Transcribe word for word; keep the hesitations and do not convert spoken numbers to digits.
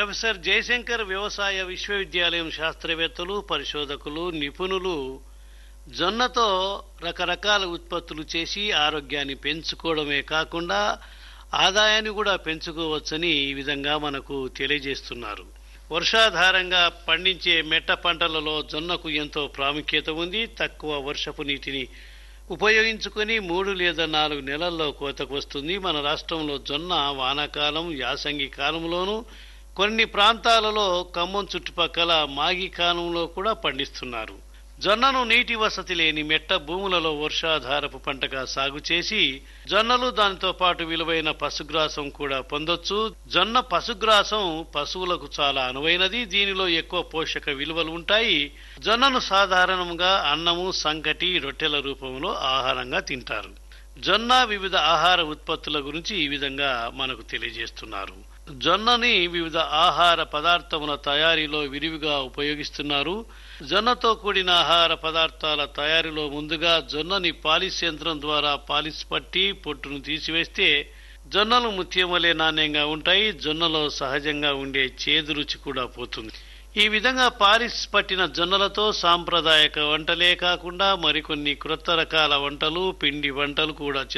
Professor Jayashankar వ్యవసాయ విశ్వవిద్యాలయం శాస్త్రవేత్తలు, పరిశోధకులు, నిపుణులు జొన్నతో రకరకాల ఉత్పత్తులు చేసి ఆరోగ్యాన్ని పెంచుకోవడమే కాకుండా ఆదాయాన్ని కూడా పెంచుకోవచ్చని ఈ విధంగా మనకు తెలియజేస్తున్నారు. వర్షాధారంగా పండించే మెట్ట పంటలలో జొన్నకు ఎంతో ప్రాముఖ్యత ఉంది. తక్కువ వర్షపు నీటిని ఉపయోగించుకొని మూడు లేదా నాలుగు నెలల్లో కోతకు వస్తుంది. మన రాష్ట్రంలో జొన్న వానాకాలం, యాసంగి కాలంలోనూ, కొన్ని ప్రాంతాలలో ఖమ్మం చుట్టుపక్కల మాగి కాలంలో కూడా పండిస్తున్నారు. జొన్నను నీటి వసతి లేని మెట్ట భూములలో వర్షాధారపు పంటగా సాగు చేసి జొన్నలు దానితో పాటు విలువైన పశుగ్రాసం కూడా పొందొచ్చు. జొన్న పశుగ్రాసం పశువులకు చాలా అనువైనది. దీనిలో ఎక్కువ పోషక విలువలు ఉంటాయి. జొన్నను సాధారణంగా అన్నము, సంకటి, రొట్టెల రూపంలో ఆహారంగా తింటారు. జొన్న వివిధ ఆహార ఉత్పత్తుల గురించి ఈ విధంగా మనకు తెలియజేస్తున్నారు. జొన్నని వివిధ ఆహార పదార్థముల తయారీలో విరివిగా ఉపయోగిస్తున్నారు. జొన్నతో కూడిన ఆహార పదార్థాల తయారీలో ముందుగా జొన్నని పాలిష్ యంత్రం ద్వారా పాలిష్ పట్టి పొట్టును తీసివేస్తే జొన్నలు ముత్యం వలె నాణ్యంగా ఉంటాయి. జొన్నలో సహజంగా ఉండే చేదు రుచి కూడా పోతుంది. ఈ విధంగా పాలిష్ పట్టిన జొన్నలతో సాంప్రదాయక వంటలే కాకుండా మరికొన్ని క్రొత్త రకాల వంటలు, పిండి వంటలు కూడా